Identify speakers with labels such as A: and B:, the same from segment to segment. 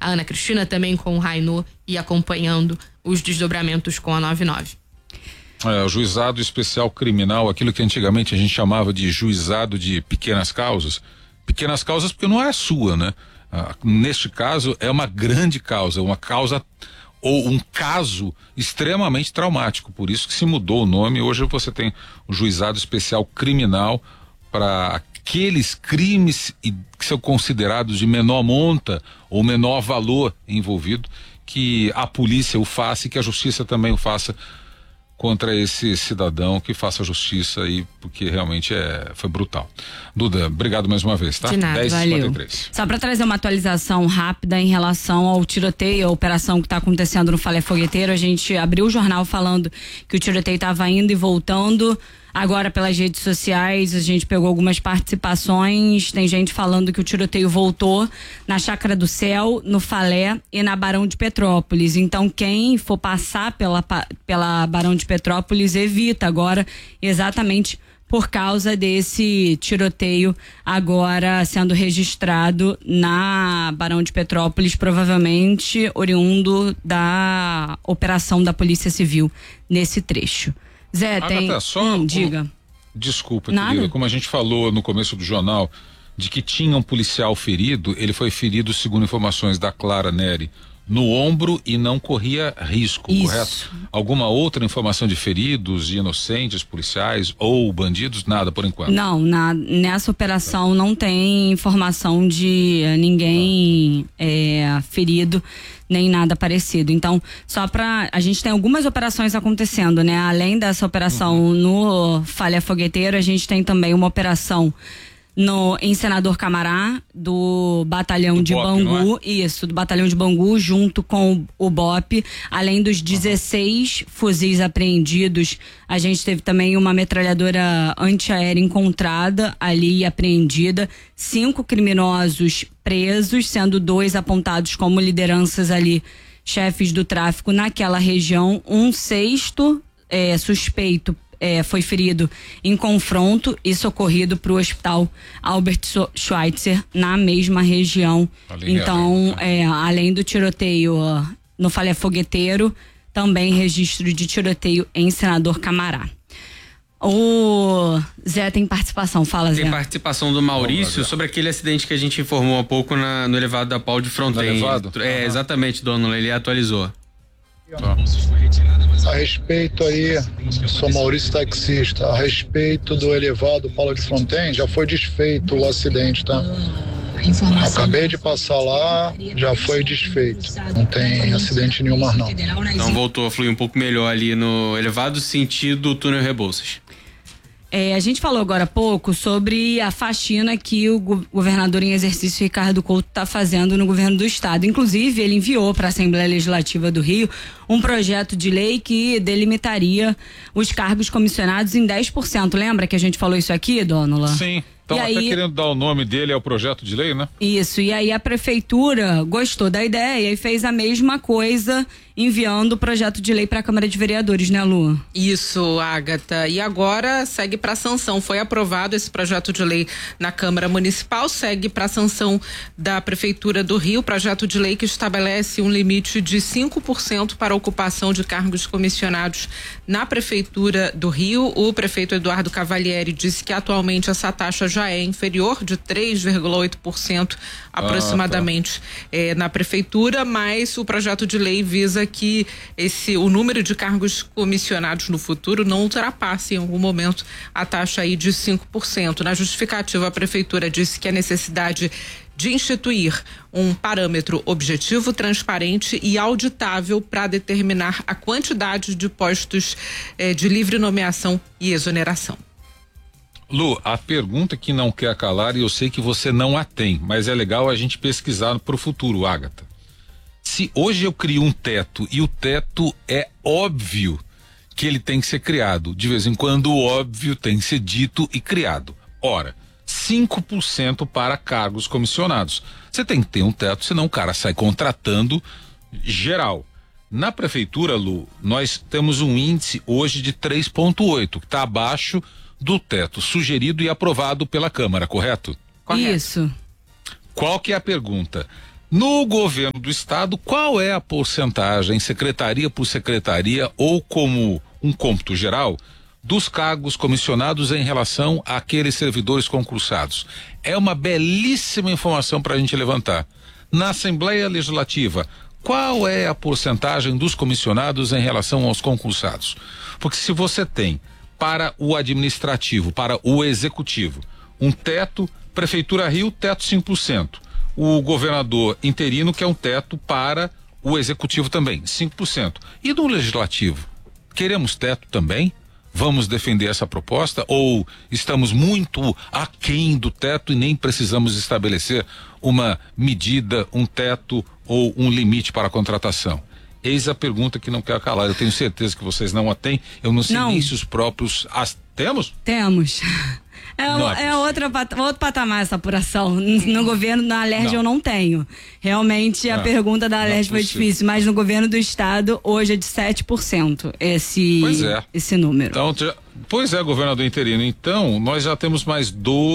A: a Ana Cristina também com o Rainô e acompanhando os desdobramentos com a 99.
B: O juizado especial criminal, aquilo que antigamente a gente chamava de juizado de pequenas causas porque não é sua, né? Neste caso é uma grande causa, uma causa ou um caso extremamente traumático, por isso que se mudou o nome. Hoje você tem o juizado especial criminal para aqueles crimes que são considerados de menor monta ou menor valor envolvido, que a polícia o faça e que a justiça também o faça contra esse cidadão, que faça justiça aí, porque realmente foi brutal. Duda, obrigado mais uma vez, tá?
C: De nada, valeu. Só para trazer uma atualização rápida em relação ao tiroteio, a operação que está acontecendo no Falé Fogueteiro, a gente abriu o jornal falando que o tiroteio estava indo e voltando. Agora, pelas redes sociais, a gente pegou algumas participações. Tem gente falando que o tiroteio voltou na Chácara do Céu, no Falé e na Barão de Petrópolis. Então, quem for passar pela Barão de Petrópolis, evita agora, exatamente por causa desse tiroteio agora sendo registrado na Barão de Petrópolis, provavelmente oriundo da operação da Polícia Civil nesse trecho. Zé,
B: Agatha,
C: diga.
B: Desculpa, querida, como a gente falou no começo do jornal, de que tinha um policial ferido, ele foi ferido, segundo informações da Clara Neri, no ombro e não corria risco, correto? Alguma outra informação de feridos, de inocentes, policiais ou bandidos? Nada por enquanto.
C: Não, nessa operação não tem informação de ninguém ferido, nem nada parecido. Então, a gente tem algumas operações acontecendo, né? Além dessa operação no Falha Fogueteiro, a gente tem também uma operação em Senador Camará, do Batalhão de Bangu, do Batalhão de Bangu, junto com o BOP, além dos 16 fuzis apreendidos, a gente teve também uma metralhadora antiaérea encontrada ali e apreendida, 5 criminosos presos, sendo 2 apontados como lideranças ali, chefes do tráfico naquela região, um sexto suspeito foi ferido em confronto e socorrido para o Hospital Albert Schweitzer, na mesma região. Então, além do tiroteio no Falé Fogueteiro, também registro de tiroteio em Senador Camará. O Zé tem participação, fala Zé.
D: Tem participação do Maurício sobre aquele acidente que a gente informou há pouco no elevado da Pau de Fronten. Exatamente, dono, ele atualizou.
E: A respeito aí, sou Maurício taxista, a respeito do elevado Paulo de Fronten, já foi desfeito o acidente, tá? Acabei de passar lá, já foi desfeito, não tem acidente nenhum mais não.
D: Então voltou a fluir um pouco melhor ali no elevado sentido túnel Rebouças.
C: A gente falou agora há pouco sobre a faxina que o governador em exercício Ricardo Couto está fazendo no governo do estado. Inclusive, ele enviou para a Assembleia Legislativa do Rio um projeto de lei que delimitaria os cargos comissionados em 10%. Lembra que a gente falou isso aqui, Dônula?
B: Sim. Então, até querendo dar o nome dele ao projeto de lei, né?
C: Isso, e aí a prefeitura gostou da ideia e fez a mesma coisa, enviando o projeto de lei para a Câmara de Vereadores, né, Lu?
A: Isso, Agatha. E agora segue para sanção. Foi aprovado esse projeto de lei na Câmara Municipal, segue para sanção da Prefeitura do Rio, projeto de lei que estabelece um limite de 5% para a ocupação de cargos comissionados na Prefeitura do Rio. O prefeito Eduardo Cavalieri disse que atualmente essa taxa já é inferior de 3,8% aproximadamente na Prefeitura, mas o projeto de lei visa que o número de cargos comissionados no futuro não ultrapasse em algum momento a taxa aí de 5%. Na justificativa, a Prefeitura disse que a necessidade de instituir um parâmetro objetivo, transparente e auditável para determinar a quantidade de postos de livre nomeação e exoneração.
B: Lu, a pergunta que não quer calar, e eu sei que você não a tem, mas é legal a gente pesquisar para o futuro, Agatha. Se hoje eu crio um teto e o teto é óbvio que ele tem que ser criado, de vez em quando o óbvio tem que ser dito e criado. Ora, 5% para cargos comissionados. Você tem que ter um teto, senão o cara sai contratando geral. Na prefeitura, Lu, nós temos um índice hoje de 3,8, que está abaixo do teto sugerido e aprovado pela Câmara, correto?
C: Isso.
B: Qual que é a pergunta? No governo do estado, qual é a porcentagem, secretaria por secretaria ou como um cômputo geral, dos cargos comissionados em relação àqueles servidores concursados? É uma belíssima informação para a gente levantar. Na Assembleia Legislativa, qual é a porcentagem dos comissionados em relação aos concursados? Porque se você tem para o administrativo, para o executivo, um teto, Prefeitura Rio, teto 5%. O governador interino quer um teto para o executivo também, 5%. E no legislativo, queremos teto também? Vamos defender essa proposta ou estamos muito aquém do teto e nem precisamos estabelecer uma medida, um teto ou um limite para a contratação? Eis a pergunta que não quer calar. Eu tenho certeza que vocês não a têm. Eu não sei nem se os próprios... Temos?
C: Temos. É outro patamar essa apuração. No governo, na Alerj eu não tenho. Realmente a pergunta da Alerj foi difícil, mas no governo do estado hoje é de 7% esse número.
B: Então, pois é, governador interino. Então, nós já temos mais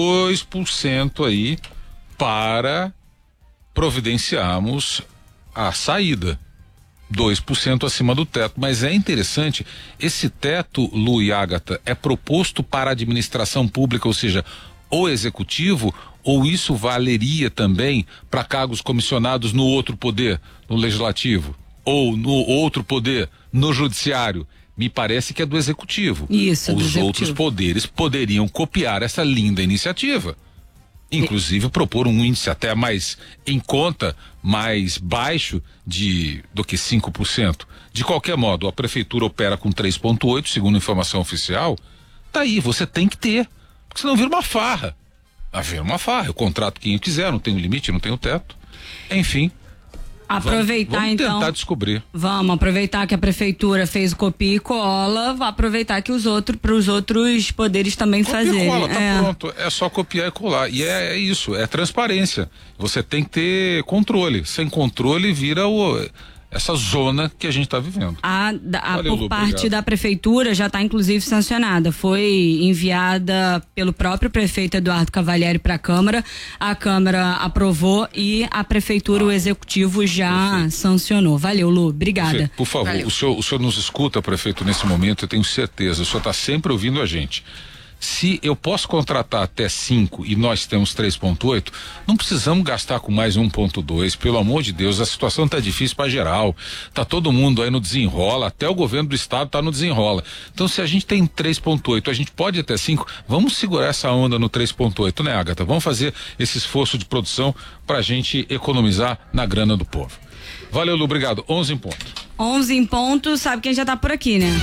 B: 2% aí para providenciarmos a saída. 2% acima do teto, mas é interessante, esse teto, Lu e Ágata, é proposto para a administração pública, ou seja, o executivo, ou isso valeria também para cargos comissionados no outro poder, no legislativo, ou no outro poder, no judiciário? Me parece que é do executivo.
C: Isso,
B: Os outros poderes poderiam copiar essa linda iniciativa. Inclusive propor um índice até mais em conta, mais baixo do que 5%. De qualquer modo, a prefeitura opera com 3,8%, segundo a informação oficial. Tá aí, você tem que ter, porque senão vira uma farra. Vira uma farra, eu contrato quem eu quiser, não tenho limite, não tenho teto. Enfim.
C: Aproveitar
B: vamos
C: então.
B: Tentar descobrir.
C: Vamos aproveitar que a prefeitura fez o copia e cola, aproveitar que para os outros poderes também fazerem.
B: Copia e cola, tá pronto. É só copiar e colar. E é isso, é transparência. Você tem que ter controle. Sem controle vira essa zona que a gente está vivendo.
C: Por parte da prefeitura já está inclusive sancionada. Foi enviada pelo próprio prefeito Eduardo Cavalieri para a Câmara aprovou e a prefeitura, o executivo já sancionou. Valeu, Lu, obrigada.
B: Prefeito, por favor, o senhor nos escuta, prefeito, nesse momento, eu tenho certeza, o senhor está sempre ouvindo a gente. Se eu posso contratar até 5 e nós temos 3,8, não precisamos gastar com mais 1,2, pelo amor de Deus, a situação está difícil para geral, tá todo mundo aí no desenrola, até o governo do estado tá no desenrola. Então, se a gente tem 3,8, a gente pode ir até 5, vamos segurar essa onda no 3,8, né, Ágata? Vamos fazer esse esforço de produção pra gente economizar na grana do povo. Valeu, Lu, obrigado. 11 em ponto.
C: 11 em ponto, sabe quem já tá por aqui, né?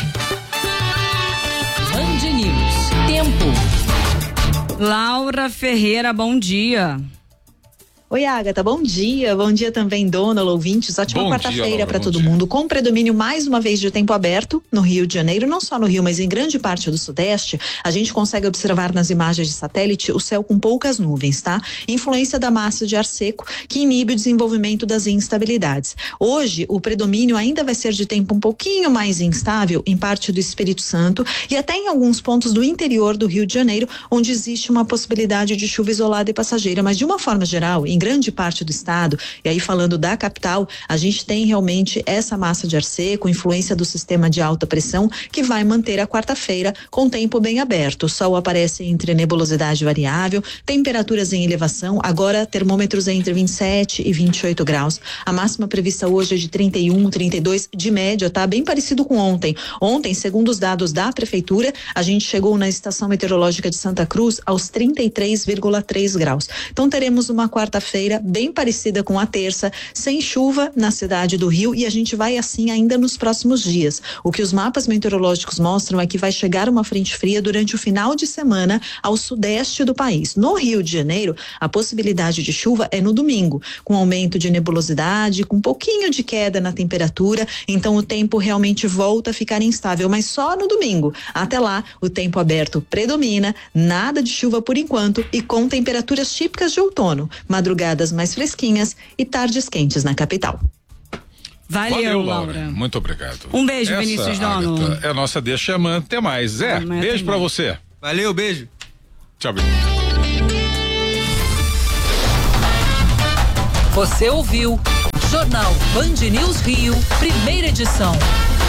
F: Band News. Tempo.
C: Laura Ferreira, bom dia.
G: Oi, Ágata, bom dia. Bom dia também, dona, ouvintes. Ótima quarta-feira para todo mundo. Com predomínio mais uma vez de tempo aberto no Rio de Janeiro, não só no Rio, mas em grande parte do Sudeste, a gente consegue observar nas imagens de satélite o céu com poucas nuvens, tá? Influência da massa de ar seco que inibe o desenvolvimento das instabilidades. Hoje, o predomínio ainda vai ser de tempo um pouquinho mais instável em parte do Espírito Santo e até em alguns pontos do interior do Rio de Janeiro, onde existe uma possibilidade de chuva isolada e passageira, mas de uma forma geral, em grande parte do estado, e aí falando da capital, a gente tem realmente essa massa de ar seco, influência do sistema de alta pressão, que vai manter a quarta-feira com tempo bem aberto. O sol aparece entre nebulosidade variável, temperaturas em elevação, agora termômetros entre 27 e 28 graus. A máxima prevista hoje é de 31, 32 de média, tá? Bem parecido com ontem. Ontem, segundo os dados da prefeitura, a gente chegou na estação meteorológica de Santa Cruz aos 33,3 graus. Então teremos uma quarta-feira bem parecida com a terça, sem chuva na cidade do Rio, e a gente vai assim ainda nos próximos dias. O que os mapas meteorológicos mostram é que vai chegar uma frente fria durante o final de semana ao sudeste do país. No Rio de Janeiro, a possibilidade de chuva é no domingo, com aumento de nebulosidade, com um pouquinho de queda na temperatura, então o tempo realmente volta a ficar instável, mas só no domingo. Até lá, o tempo aberto predomina, nada de chuva por enquanto e com temperaturas típicas de outono, madrugadas mais fresquinhas e tardes quentes na capital.
C: Valeu, Laura.
B: Muito obrigado.
C: Um beijo, Vinícius Dono.
B: É a nossa deixa chamando. Até mais. Zé, beijo pra você.
D: Valeu, beijo.
B: Tchau, beijo.
F: Você ouviu Jornal Band News Rio, primeira edição.